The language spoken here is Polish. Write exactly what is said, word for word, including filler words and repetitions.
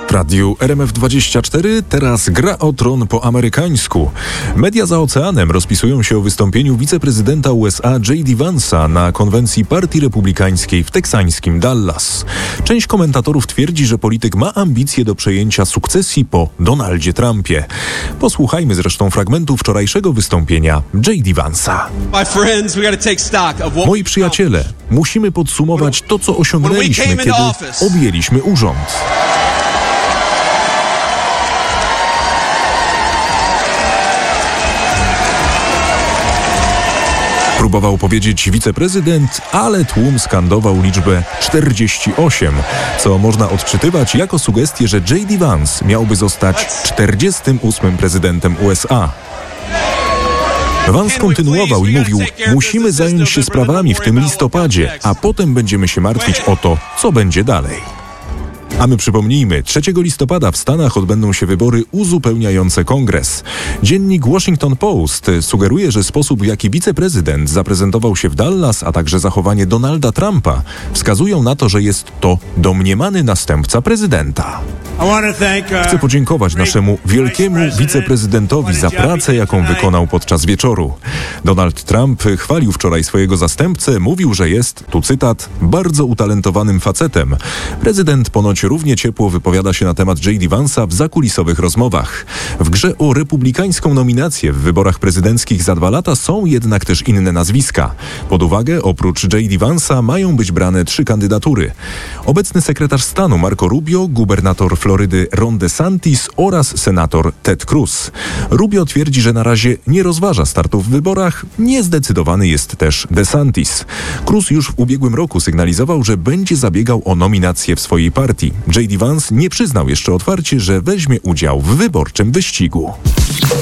W radiu R M F dwadzieścia cztery teraz gra o tron po amerykańsku. Media za oceanem rozpisują się o wystąpieniu wiceprezydenta U S A J D Vance'a na konwencji Partii Republikańskiej w teksańskim Dallas. Część komentatorów twierdzi, że polityk ma ambicje do przejęcia sukcesji po Donaldzie Trumpie. Posłuchajmy zresztą fragmentu wczorajszego wystąpienia J D Vance'a. Moi przyjaciele, musimy podsumować to, co osiągnęliśmy, kiedy objęliśmy urząd. Próbował powiedzieć wiceprezydent, ale tłum skandował liczbę czterdzieści osiem, co można odczytywać jako sugestię, że J D Vance miałby zostać czterdziestym ósmym prezydentem U S A. Vance kontynuował i mówił: musimy zająć się sprawami w tym listopadzie, a potem będziemy się martwić o to, co będzie dalej. A my przypomnijmy, trzeciego listopada w Stanach odbędą się wybory uzupełniające kongres. Dziennik Washington Post sugeruje, że sposób, w jaki wiceprezydent zaprezentował się w Dallas, a także zachowanie Donalda Trumpa wskazują na to, że jest to domniemany następca prezydenta. Chcę podziękować naszemu wielkiemu wiceprezydentowi za pracę, jaką wykonał podczas wieczoru. Donald Trump chwalił wczoraj swojego zastępcę, mówił, że jest, tu cytat, bardzo utalentowanym facetem. Prezydent ponoć równie ciepło wypowiada się na temat J D Vance'a w zakulisowych rozmowach. W grze o republikańską nominację w wyborach prezydenckich za dwa lata są jednak też inne nazwiska. Pod uwagę oprócz J D Vance'a mają być brane trzy kandydatury. Obecny sekretarz stanu Marco Rubio, gubernator Florydy Ron DeSantis oraz senator Ted Cruz. Rubio twierdzi, że na razie nie rozważa startu w wyborach. Niezdecydowany jest też DeSantis. Cruz już w ubiegłym roku sygnalizował, że będzie zabiegał o nominację w swojej partii. J D Vance nie przyznał jeszcze otwarcie, że weźmie udział w wyborczym wyścigu.